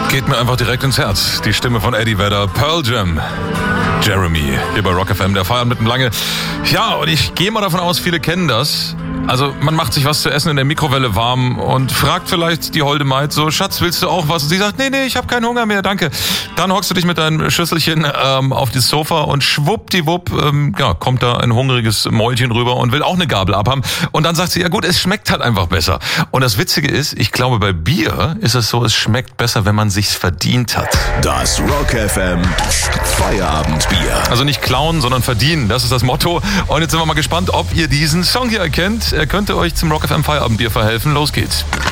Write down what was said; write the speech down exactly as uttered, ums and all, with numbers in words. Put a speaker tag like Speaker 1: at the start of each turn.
Speaker 1: Geht mir einfach direkt ins Herz. Die Stimme von Eddie Vedder, Pearl Jam. Jeremy, hier bei Rock F M, der Feierabend mit dem Lange. Ja, und ich gehe mal davon aus, viele kennen das. Also man macht sich was zu essen in der Mikrowelle warm und fragt vielleicht die holde Maid so, Schatz, willst du auch was? Und sie sagt, nee, nee, ich habe keinen Hunger mehr, danke. Dann hockst du dich mit deinem Schüsselchen ähm, auf das Sofa und schwuppdiwupp ähm, ja, kommt da ein hungriges Mäulchen rüber und will auch eine Gabel abhaben. Und dann sagt sie, ja gut, es schmeckt halt einfach besser. Und das Witzige ist, ich glaube, bei Bier ist es so, es schmeckt besser, wenn man sich's verdient hat.
Speaker 2: Das Rock F M Feierabendbier.
Speaker 1: Also nicht klauen, sondern verdienen, das ist das Motto. Und jetzt sind wir mal gespannt, ob ihr diesen Song hier erkennt. Er könnte euch zum Rock F M Feierabendbier verhelfen. Los geht's.